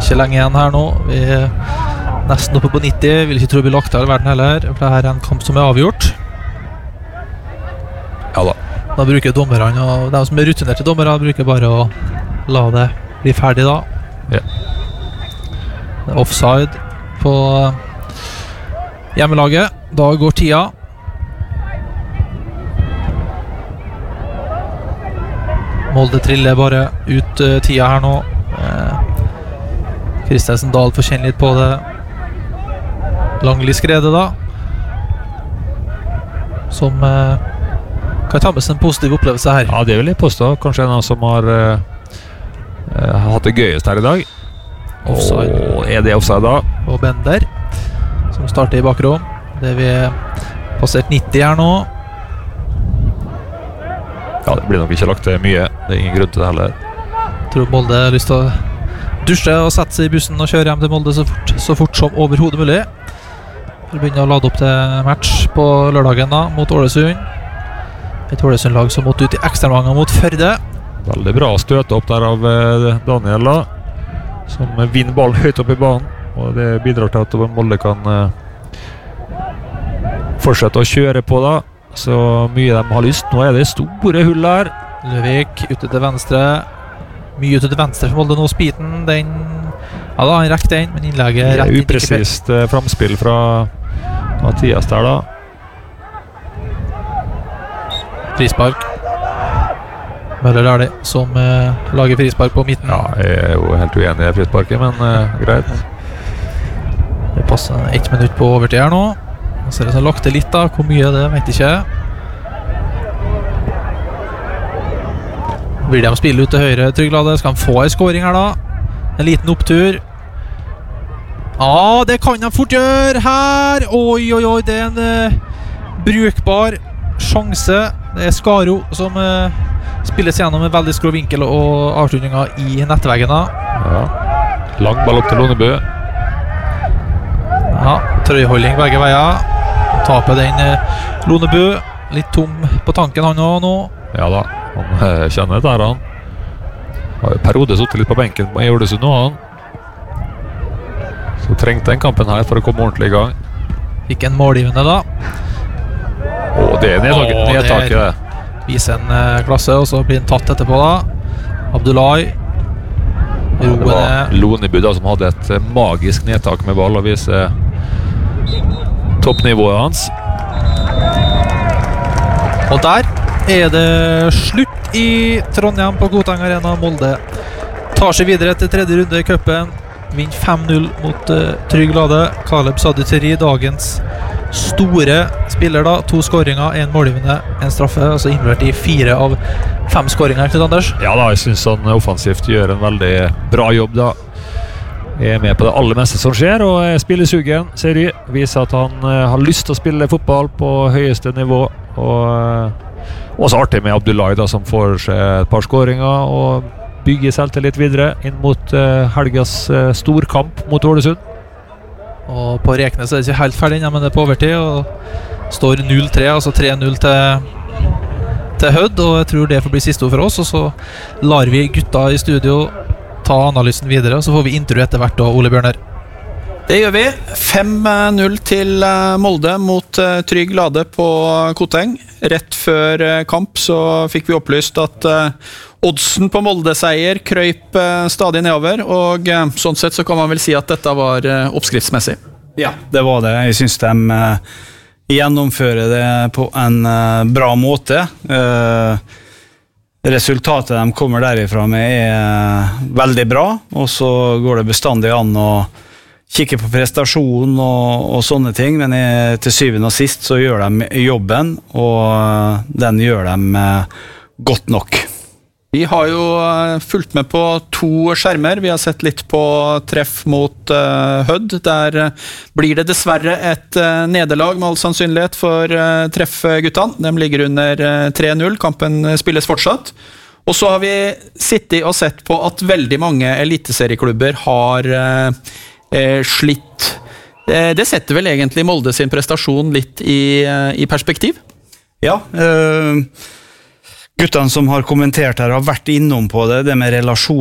Ikke lenge igjen her nå. Vi nesten oppe på 90. Vil ikke tro det blir lagt av i verden heller, for det her en kamp som avgjort. Ja da. Da bruker dommerne, og de som rutinerte dommere, bruker bare å la det bli ferdig da. Ja. Offside på hjemmelaget. Da går tida. Molde triller bare ut tida her nå. Kristensen Dahl får kjenne litt på det. Langli skredet da, som kan ta med seg en positiv opplevelse her. Ja, det vil jeg påstå. Kanskje en av som har hatt det gøyest her i dag. Offside. Og er det offside da? Og Bender, som starter i bakrom. Det vi passert 90 her nå. Ja, det blir nok ikke lagt til mye. Det er ingen grunn til det heller. Jeg tror Molde har lyst til å dusje og sette seg i bussen og kjøre hjem til Molde så fort som overhodet mulig. Vi begynner å lade opp til match på lørdagen da, mot Ålesund. Et Ålesund-lag som måtte ut i ekstravanger mot Førde. Veldig bra støte opp der av Daniel da, som vinner ballen høyt opp i banen, og det bidrar til at Molde kan fortsette å kjøre på da, så mye de har lyst. Nå er det store hull her. Løvik ute til venstre. Mye ute til venstre for Molde nå. Spiten, den ja da, han rekker den, men innlegget rett inn. Upresist framspill fra Mathias der da. Frispark. Møller er det som lager frispark på midten. Ja, jeg er jo helt uenig i frisparket, men greit. Det passer 1 minutt på overtid her nå. Jeg ser det som lagt det litt da. Hvor mye det vet jeg ikke. William spiller ut til høyre, Trygglade. Skal han få en scoring her da? En liten opptur. Ja, det kan han fort gjøre her. Oi, oi, oi, det er en brukbar sjanse. Det er Skaro som spilles gjennom en veldig skrå vinkel og avslutninger i nettveggen da. Ja. Lang ball opp til Lonebø. Ja, trøyholding begge veier. Taper den Lonebø. Litt tom på tanken han nå. Ja da, han kjenner det her han. Har jo periode suttet litt på benken i Ålesund nå han. Så trengte den kampen her for å komme ordentlig i gang. Fikk en målgivende da. Det er nedtaket det. Viser en klasse, og så blir den tatt etterpå da. Abdullahi. Det var Lonebø da som hadde et magisk nedtak med ball og viser toppnivået hans. Og der er det slutt i Trondheim på Koteng Arena. Molde tar seg videre til tredje runde i cupen. Vinner 5-0 mot Trygglade. Caleb Saduteri, dagens store spiller da. 2 skåringer, 1 målgivende, 1 straffe. Altså involvert i 4 av 5 skåringer til Anders. Ja da, jeg synes han offensivt gjør en veldig bra jobb da. Jeg er med på det aller meste som skjer, og spiller sugen, ser jeg. Viser at han har lyst til å spille fotball på høyeste nivå. Og også artig med Abdullahi da, som får seg et par skåringer og bygger selvtillit videre inn mot helgas storkamp mot Ålesund. Og på Reknes er det ikke helt ferdig, men det er på overtid, og står 0-3, altså 3-0 til Hødd, og jeg tror det får bli siste ord for oss, og så lar vi gutta i studio ta analysen videre, og så får vi intervju etter hvert da, Ole Bjørner. Det gjør vi. 5-0 til Molde mot Trygglade på Koteng. Rett før kamp så fikk vi opplyst at oddsen på Molde-seier krøyp stadig nedover, og sånn sett så kan man vel si at dette var oppskriftsmessig. Ja, det var det. Jeg synes de gjennomfører det på en bra måte. Resultatet de kommer derifra med er veldig bra, og så går det bestandig an å kikke på prestasjon og sånne ting, men til syvende og sist så gjør de jobben, og den gjør de godt nok. Vi har jo fulgt med på 2 skjermer. Vi har sett litt på treff mot Hødd. Der blir det dessverre et nederlag med all sannsynlighet for treffguttene. De ligger under 3-0. Kampen spilles fortsatt. Og så har vi sittet og sett på at veldig mange eliteserieklubber har slitt. Det setter vel egentlig Molde sin prestasjon litt i perspektiv? Ja, guttene som har kommentert her har vært innom på det med relasjon